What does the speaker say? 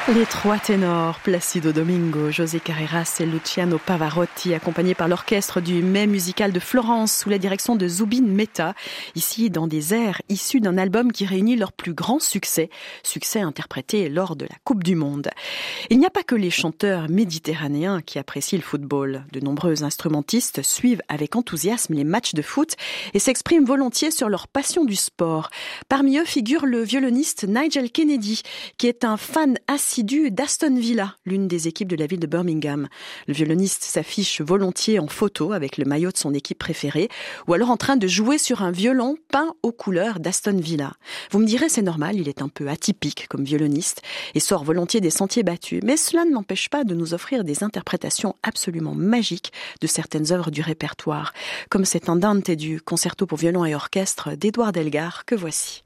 Les trois ténors, Placido Domingo, José Carreras et Luciano Pavarotti, accompagnés par l'orchestre du Mai musical de Florence sous la direction de Zubin Mehta, ici dans des airs issus d'un album qui réunit leurs plus grands succès interprétés lors de la Coupe du Monde. Il n'y a pas que les chanteurs méditerranéens qui apprécient le football. De nombreux instrumentistes suivent avec enthousiasme les matchs de foot et s'expriment volontiers sur leur passion du sport. Parmi eux figure le violoniste Nigel Kennedy, qui est un fan assidu d'Aston Villa, l'une des équipes de la ville de Birmingham. Le violoniste s'affiche volontiers en photo avec le maillot de son équipe préférée ou alors en train de jouer sur un violon peint aux couleurs d'Aston Villa. Vous me direz, c'est normal, il est un peu atypique comme violoniste et sort volontiers des sentiers battus, mais cela ne l'empêche pas de nous offrir des interprétations absolument magiques de certaines œuvres du répertoire, comme cet andante du concerto pour violon et orchestre d'Édouard Elgar que voici.